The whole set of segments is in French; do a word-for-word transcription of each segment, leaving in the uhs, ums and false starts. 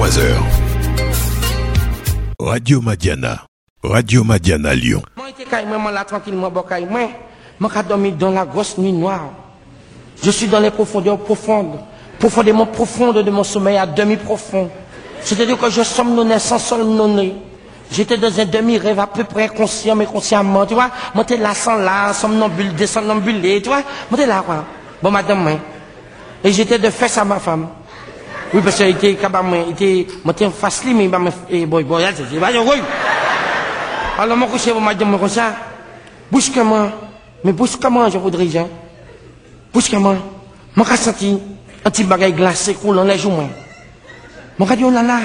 vingt-trois heures. Radio Madiana. Radio Madiana Lyon. Moi, j'étais là tranquillement, moi, je dormi dans la grosse nuit noire. Je suis dans les profondeurs profondes, profondément profondes de mon sommeil à demi profond. C'est-à-dire que je somnolais sans somnoler. J'étais dans un demi-rêve à peu près inconscient, mais consciemment, tu vois. Moi, j'étais là sans là, somnambule, descendambulé, tu vois. Moi, j'étais là, quoi. Bon, madame, moi. Et j'étais de face à ma femme. Oui, parce qu'il était, il était, moi, j'étais face lui, mais il m'a, et bon, bon, c'est, c'est, c'est, alors, mon coucher, vous m'avez dit, comme ça, brusquement, mais brusquement, je voudrais, hein. Brusquement, moi, j'ai senti un petit bagage glacé coulant les joues, moi. Moi, j'ai dit, oh là là,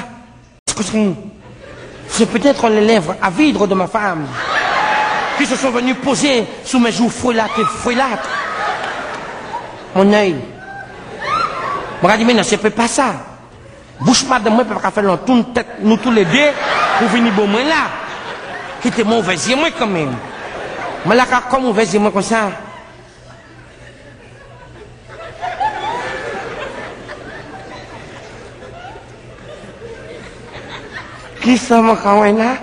c'est peut-être les lèvres à vide de ma femme qui se sont venues poser sous mes joues fouillates et fouillates. Mon œil. Moi, j'ai dit, mais non, c'est pas ça. Bouche pas de moi, pour faire l'on tourne tête, nous tous les deux, pour venir bon moi là. Qui était mauvais, moi quand même. Mais là, comme mauvais, moi comme ça. Qui ça, moi, quand même là?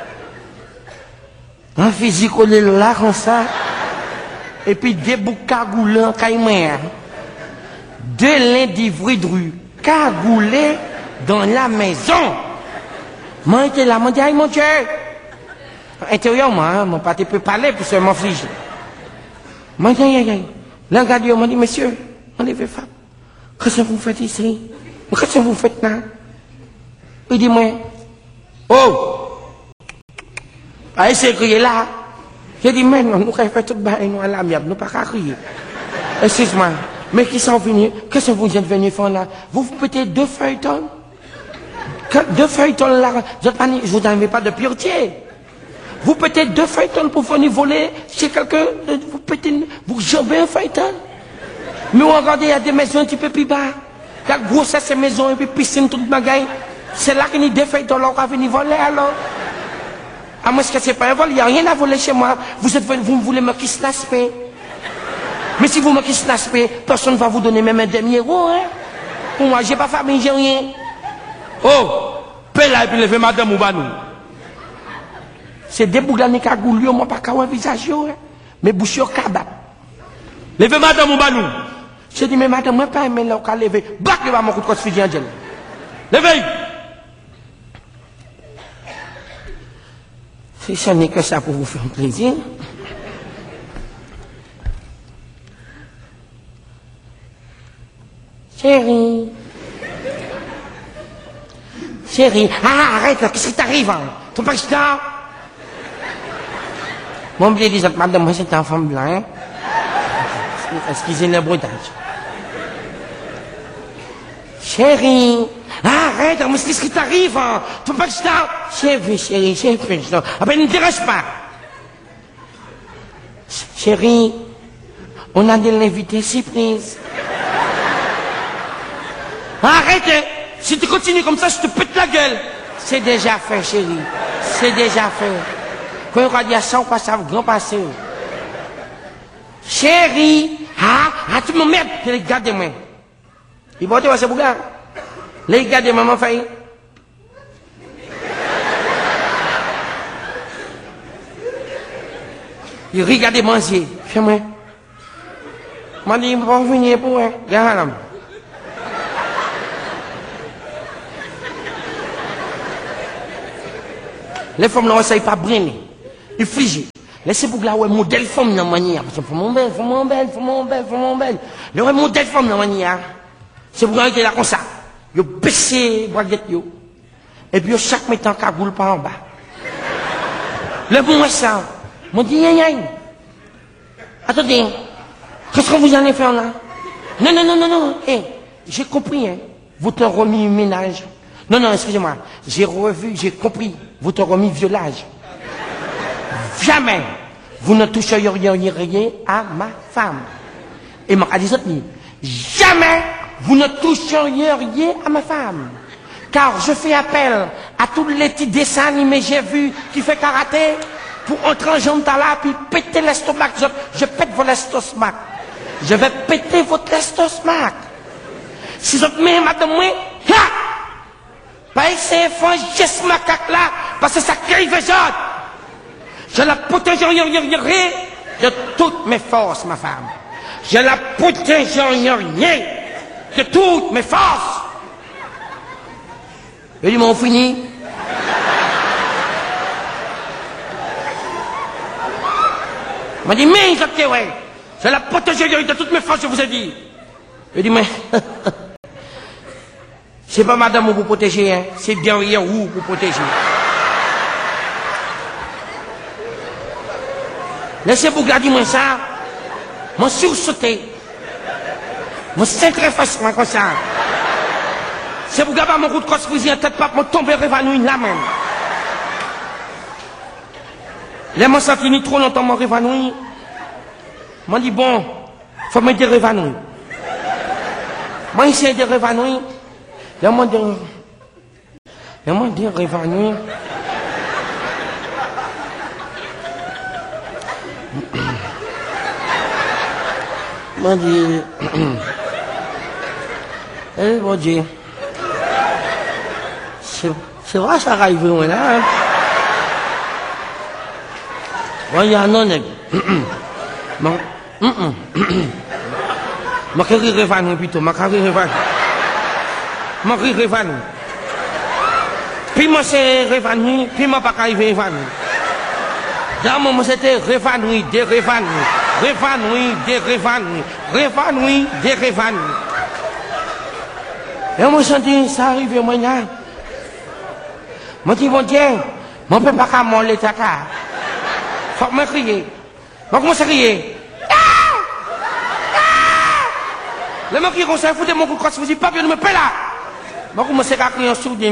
Un physique, on est là, comme ça. Et puis, des boucs cagoulés, caïmère. Deux lundis dru, cagoulés dans la maison. Moi, j'étais là, moi, j'ai dit, mon Dieu. Intérieurement, hein, mon pâté peut parler pour se m'affliger. Moi, j'ai dit, là, regardez, on m'a dit, monsieur, on est fait femme. Qu'est-ce que vous faites ici? Qu'est-ce que vous faites là? Il dit, moi, oh! Ah, c'est crié là. J'ai dit, mais non, nous avons fait tout le bain, nous, à l'amiable, nous pas qu'à crier. Excuse-moi, mais qui sont venus? Qu'est-ce que vous êtes venus faire là? Vous vous pétez deux feuilletons? Deux feuilletons là, je ne vous n'avez pas de pureté. Vous pétez deux feuilletons pour venir voler chez quelqu'un, vous pétez, vous jambez un feuilleton. Mais regardez, il y a des maisons un petit peu plus bas. La grossesse, ces maisons, et puis piscine, toute bagaille. C'est là qu'il y a des feuilletons là, on va venir voler alors. À moins que ce n'est pas un vol, il n'y a rien à voler chez moi. Vous êtes vous voulez me kidnapper. Mais si vous me kidnappez, personne ne va vous donner même un demi-euro, hein. Pour moi, j'ai pas famille, j'ai rien. Oh, paix là et puis levez madame Oubanou. C'est des bouglanes qui ont moi pas qu'à un visage, hein. Mais bouche cabane. Levez madame Oubanou. J'ai dit, mais madame, moi pas aimé là, qu'à lever. Bac le va mon coup de crosse fidi Angel. Levez. Si ce n'est que ça pour vous faire plaisir. Chérie. Chérie. Ah, arrête là, qu'est-ce qui t'arrive, hein? Ton président? Mon blé dit, madame, moi c'est un femme blanc. Excusez le bruitage. Chérie. Ah, arrête, mais qu'est-ce qui t'arrive, hein? Ton président? Chérie, chérie, chérie, ah ben, ne t'intéresse pas. Chérie, on a de l'invité surprise. Arrête! Si tu continues comme ça, je te pète la gueule. C'est déjà fait, chérie. C'est déjà fait. Quand on va dire ça, on passe à grand passé. Chérie! Ah, ah, tu m'emmerdes! Les gars de moi. Il va te voir ce bouga. Les gars de maman failli. Il regarde manger. Fais-moi. M'a dit, il va venir pour un. Regarde. Les femmes ne savent pas brûler. Ils figent. Laissez pour là, ouais, modèle femme dans la manière. Parce que femme belle, femme belle, femme belle, femme belle. Le ouais, modèle femme dans la manière. C'est pour là qu'il est là comme ça. Ils baissent braguette. Et puis, chaque mettant cagoule par en bas. Le bon est ça. Mon dit, y'a y'a. Attendez. Qu'est-ce que vous allez faire là? Non, non, non, non, non. Hey, j'ai compris, hein. Vous te remis ménage. Non, non, excusez-moi. J'ai revu, j'ai compris. Vous te remis violage. Jamais vous ne toucheriez à ma femme. Et ma dit jamais vous ne toucheriez à ma femme. Car je fais appel à tous les petits dessins animés j'ai vu qui fait karaté pour entrer en jambe là puis péter l'estomac. Je, je pète votre estomac. Je vais péter votre estomac. Si vous êtes même madame moi, Pas essayer de faire juste macaque là, parce que ça crée les autres. Je la protégerai de toutes mes forces, ma femme. Je la protégerai de toutes mes forces. Et ils m'ont fini. Il m'a dit, mais, ok, ouais. Je la protégerai de toutes mes forces, je vous ai dit. Il dit, mais, c'est pas madame vous protéger, hein. C'est derrière vous pour protéger. Laissez-vous garder moi ça. Moi sursauter. Moi sacrifice comme ça. C'est pour garder mon coup de crosse fusil en tête pas moi tomber évanoui là même. Là moi senti ni trop longtemps moi évanoui. Moi dit bon, faut me dire évanoui. Moi essayer de évanoui. Là moi dire Là moi dire évanoui. Moi dit eh bon Dieu. C'est vrai ça arrive moi là. Bon il y a un non. Moi Moi que rire évanoui plutôt, moi que rire évanoui. Moi rire évanoui. Puis moi c'est évanoui, puis moi pas arriver évanoui. Dans mon c'était évanoui, dérévanoui, évanoui, dérévanoui, évanoui, dérévanoui. Et moi senti ça arrive moi là. Moi dis mon Dieu, moi peut pas qu'à mon l'état là. Faut me crier. Moi commence à crier. Le mec qui conseille foutre mon coup de crosse, vous dites pas bien de me payer là. Moi commence à crier en sourdine.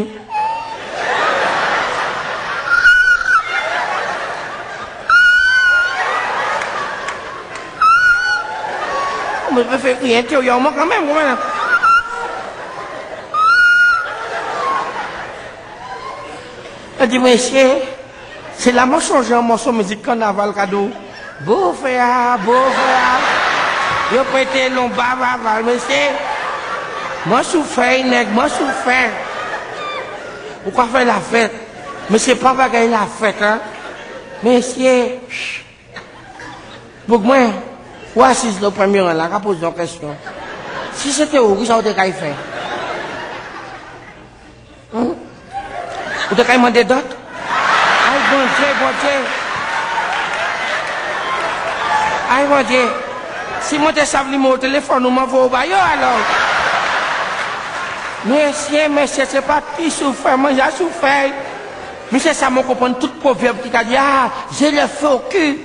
Je vais faire crier intérieurement quand même, quand même. Elle dit, monsieur, c'est là, moi, changer un morceau de musique carnaval cadeau. Beau frère, beau frère. Je peux être long, bas, bas, bas, monsieur. Moi, souffert, nègre, moi, souffert. Pourquoi faire la fête? Monsieur, pas bagaille la fête, hein? Monsieur, pour moi, voici le premier rang là, qui pose une question. Si c'était où, vous avez fait? Hum? Vous avez demandé d'autres? Aïe, bon Dieu, bon Dieu. Aïe, bon Dieu. Si moi, je savais mon téléphone, nous m'envoie au baillot alors. Monsieur, monsieur, c'est pas qui souffre, moi j'ai souffert. Monsieur, ça me comprend tout proverbe qui a dit, ah, j'ai le feu au cul.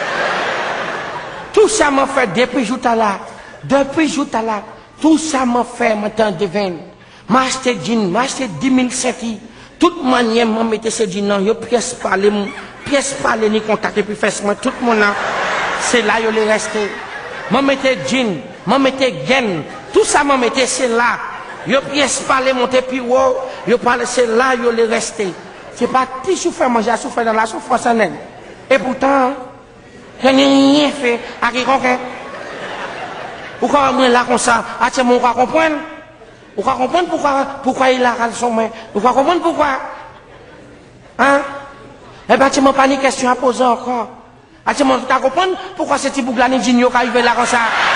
Tout ça m'a fait depuis jour là. Depuis jour là. Tout ça m'a fait, maintenant, devant. M'a acheté jean, m'a acheté dix mille sept. Toute manière, m'a mis ces jeans dans, yo pièce parler, pièce parler, ni contact, et puis fait moi, tout le monde là. C'est là, yo les resté. M'a mettais jean, m'a mettais gaine. Tout ça m'a mettais, c'est là. Yo pièce parler, monter puis wow. Yo parle, c'est là, yo les resté. C'est pas qui souffre, moi j'ai souffert dans la souffrance en elle. Et pourtant, je n'ai rien fait à quiconque. Pourquoi on est là comme ça? Ah, tiens, on va comprendre. On va comprendre pourquoi, pourquoi il a râlé son main. On va comprendre pourquoi. Hein? Eh bien, tu m'as pas une question à poser encore. Ah, tu m'as comprendre pourquoi ce petit bouclane d'igno qui arrive là comme ça?